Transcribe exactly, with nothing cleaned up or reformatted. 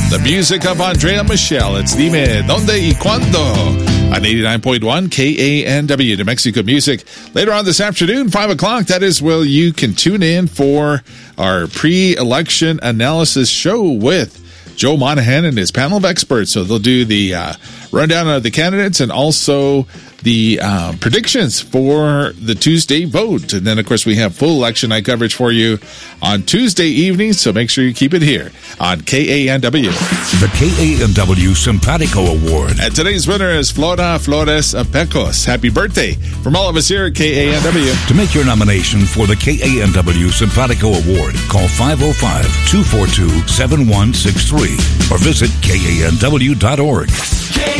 The music of Andrea Michelle. It's Dime, Donde y Cuando on eighty-nine point one K A N W, New Mexico Music. Later on this afternoon, five o'clock, that is where you can tune in for our pre-election analysis show with Joe Monahan and his panel of experts. So they'll do the uh, rundown of the candidates and also the uh, predictions for the Tuesday vote. And then, of course, we have full election night coverage for you on Tuesday evening. So make sure you keep it here on K A N W. The K A N W Simpatico Award. And today's winner is Flora Flores Pecos. Happy birthday from all of us here at K A N W. To make your nomination for the K A N W Simpatico Award, call five oh five, two four two, seven one six three or visit K A N W dot org.